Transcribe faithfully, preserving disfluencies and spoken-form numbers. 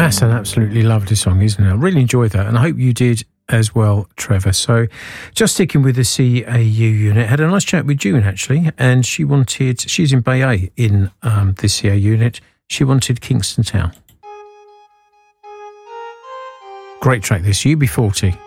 That's an absolutely lovely song, isn't it? I really enjoyed that, and I hope you did as well, Trevor. So just sticking with the C A U unit, had a nice chat with June actually, and she wanted, she's in Bay A in um, the C A U unit, she wanted Kingston Town. Great track this, U B forty.